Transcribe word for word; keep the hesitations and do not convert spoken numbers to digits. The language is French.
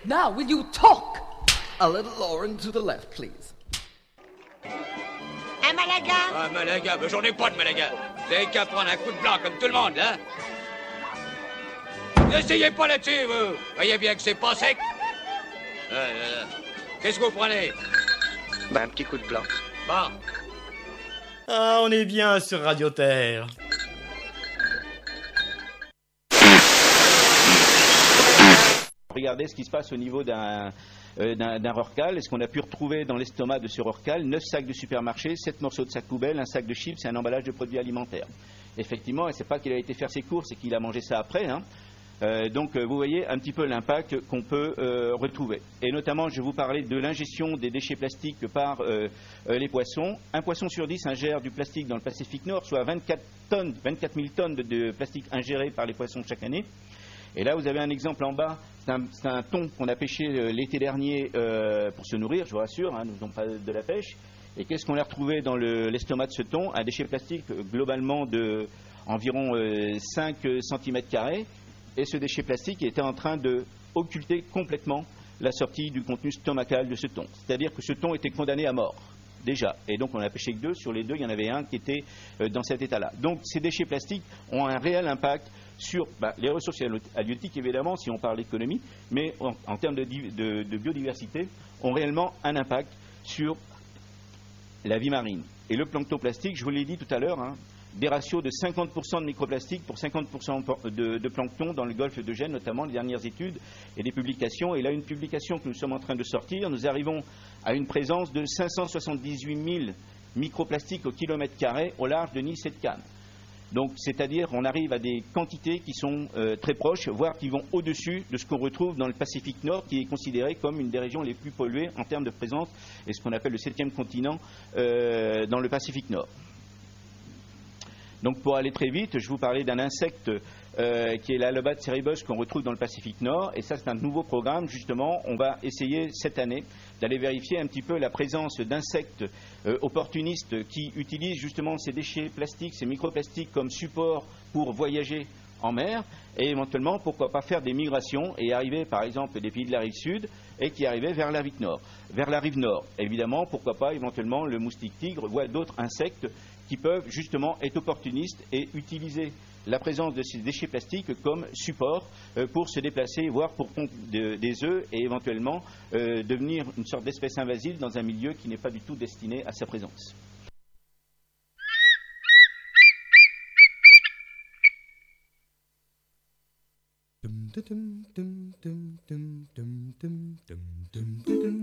Now, will you talk? A little lower and to the left, please. Un Malaga? Un Malaga, mais j'en ai pas de Malaga. Vous avez qu'à prendre un coup de blanc comme tout le monde, là. N'essayez pas là-dessus, vous. Voyez bien que c'est pas sec. Euh, euh, Qu'est-ce que vous prenez? Bah, un petit coup de blanc. Bon. Ah, on est bien sur Radio Terre. Regardez ce qui se passe au niveau d'un euh, d'un, d'un rorcal, et ce qu'on a pu retrouver dans l'estomac de ce rorcal: neuf sacs de supermarché, sept morceaux de sac poubelle, un sac de chips et un emballage de produits alimentaires. Effectivement, et c'est pas qu'il a été faire ses courses et qu'il a mangé ça après, hein. Euh, donc euh, vous voyez un petit peu l'impact qu'on peut euh, retrouver. Et notamment, je vais vous parler de l'ingestion des déchets plastiques par euh, euh, les poissons. Un poisson sur dix ingère du plastique dans le Pacifique Nord, soit vingt-quatre tonnes, vingt-quatre mille tonnes de, de plastique ingéré par les poissons chaque année. Et là, vous avez un exemple en bas, c'est un, c'est un thon qu'on a pêché euh, l'été dernier euh, pour se nourrir, je vous rassure, hein, nous n'avons pas de la pêche. Et qu'est-ce qu'on a retrouvé dans le, l'estomac de ce thon? Un déchet plastique euh, globalement de environ euh, cinq centimètres carrés. Et ce déchet plastique était en train de occulter complètement la sortie du contenu stomacal de ce thon. C'est-à-dire que ce thon était condamné à mort, déjà. Et donc on n'a pêché que deux. Sur les deux, il y en avait un qui était euh, dans cet état-là. Donc ces déchets plastiques ont un réel impact sur bah, les ressources halieutiques, évidemment, si on parle d'économie, mais en, en termes de, de, de biodiversité, ont réellement un impact sur la vie marine. Et le plancton plastique, je vous l'ai dit tout à l'heure, hein, des ratios de cinquante pour cent de microplastiques pour cinquante pour cent de, de plancton dans le golfe de Gênes, notamment les dernières études et des publications. Et là, une publication que nous sommes en train de sortir, nous arrivons à une présence de cinq cent soixante-dix-huit mille microplastiques au kilomètre carré au large de Nice et de Cannes. Donc, c'est-à-dire on arrive à des quantités qui sont euh, très proches, voire qui vont au-dessus de ce qu'on retrouve dans le Pacifique Nord, qui est considéré comme une des régions les plus polluées en termes de présence, et ce qu'on appelle le septième continent euh, dans le Pacifique Nord. Donc pour aller très vite, je vous parlais d'un insecte euh, qui est l'Alobat ceribus qu'on retrouve dans le Pacifique Nord, et ça c'est un nouveau programme. Justement, on va essayer cette année d'aller vérifier un petit peu la présence d'insectes euh, opportunistes qui utilisent justement ces déchets plastiques, ces microplastiques comme support pour voyager en mer, et éventuellement pourquoi pas faire des migrations et arriver par exemple des pays de la rive sud et qui arrivaient vers la rive nord. Vers la rive nord, évidemment, pourquoi pas éventuellement le moustique tigre, voire d'autres insectes qui peuvent justement être opportunistes et utiliser la présence de ces déchets plastiques comme support euh, pour se déplacer, voire pour pondre de, des œufs et éventuellement euh, devenir une sorte d'espèce invasive dans un milieu qui n'est pas du tout destiné à sa présence. Dum, dum, dum, dum, dum, dum, dum, dum, dum, dum.